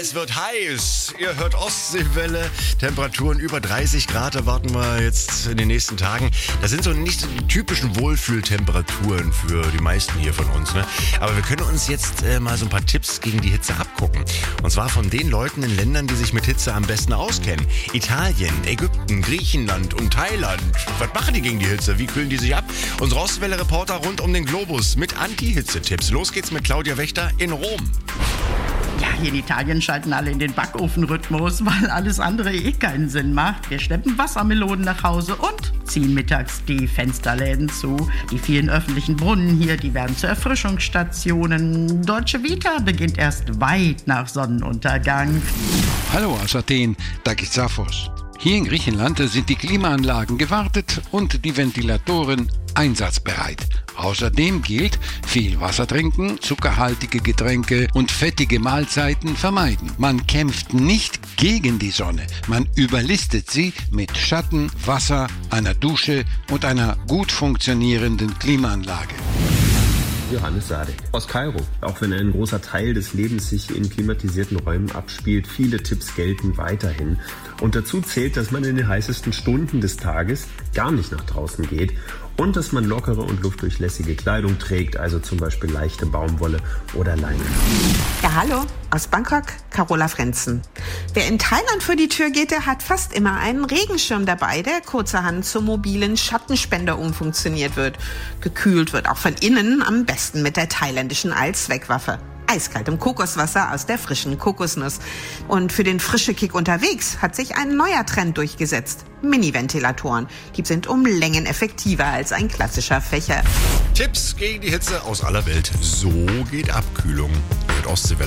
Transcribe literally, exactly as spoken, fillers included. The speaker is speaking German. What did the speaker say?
Es wird heiß. Ihr hört Ostseewelle. Temperaturen über dreißig Grad erwarten wir jetzt in den nächsten Tagen. Das sind so nicht so die typischen Wohlfühltemperaturen für die meisten hier von uns. Ne? Aber wir können uns jetzt äh, mal so ein paar Tipps gegen die Hitze abgucken. Und zwar von den Leuten in Ländern, die sich mit Hitze am besten auskennen. Italien, Ägypten, Griechenland und Thailand. Was machen die gegen die Hitze? Wie kühlen die sich ab? Unsere Ostwelle-Reporter rund um den Globus mit Anti-Hitze-Tipps. Los geht's mit Claudia Wächter in Rom. Ja, hier in Italien schalten alle in den Backofenrhythmus, weil alles andere eh keinen Sinn macht. Wir schleppen Wassermelonen nach Hause und ziehen mittags die Fensterläden zu. Die vielen öffentlichen Brunnen hier, die werden zu Erfrischungsstationen. Dolce Vita beginnt erst weit nach Sonnenuntergang. Hallo aus Athen, da geht's Saphos. Hier in Griechenland sind die Klimaanlagen gewartet und die Ventilatoren einsatzbereit. Außerdem gilt, viel Wasser trinken, zuckerhaltige Getränke und fettige Mahlzeiten vermeiden. Man kämpft nicht gegen die Sonne, man überlistet sie mit Schatten, Wasser, einer Dusche und einer gut funktionierenden Klimaanlage. Johannes Sadek aus Kairo. Auch wenn ein großer Teil des Lebens sich in klimatisierten Räumen abspielt, viele Tipps gelten weiterhin. Und dazu zählt, dass man in den heißesten Stunden des Tages gar nicht nach draußen geht und dass man lockere und luftdurchlässige Kleidung trägt, also zum Beispiel leichte Baumwolle oder Leinen. Ja, hallo, aus Bangkok, Carola Frenzen. Wer in Thailand vor die Tür geht, der hat fast immer einen Regenschirm dabei, der kurzerhand zum mobilen Schattenspender umfunktioniert wird. Gekühlt wird auch von innen, am besten mit der thailändischen Allzweckwaffe. Eiskaltem Kokoswasser aus der frischen Kokosnuss. Und für den frische Kick unterwegs hat sich ein neuer Trend durchgesetzt. Mini-Ventilatoren. Die sind um Längen effektiver als ein klassischer Fächer. Tipps gegen die Hitze aus aller Welt. So geht Abkühlung. Mit Ostseewelle.